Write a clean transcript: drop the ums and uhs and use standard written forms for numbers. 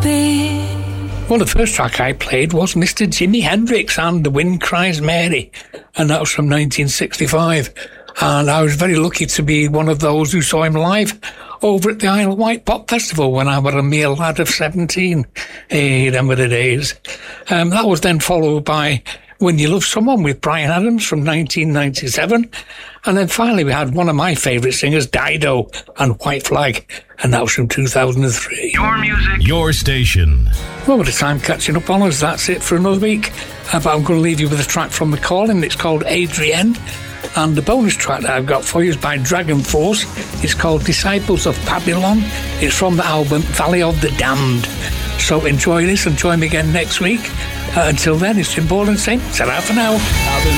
be. Well, the first track I played was Mr. Jimi Hendrix and The Wind Cries Mary, and that was from 1965. And I was very lucky to be one of those who saw him live over at the Isle of Wight Pop Festival when I was a mere lad of 17. Hey, them were the days. That was then followed by When You Love Someone with Bryan Adams from 1997. And then finally we had one of my favourite singers, Dido, and White Flag, and that was from 2003. Your music, your station. Well, with the time catching up on us, that's it for another week. But I'm going to leave you with a track from The Calling. It's called Adrienne. And the bonus track that I've got for you is by Dragon Force. It's called Disciples of Babylon. It's from the album Valley of the Damned. So enjoy this and join me again next week. Until then, it's Jim Baldwin saying, ta-ra for now.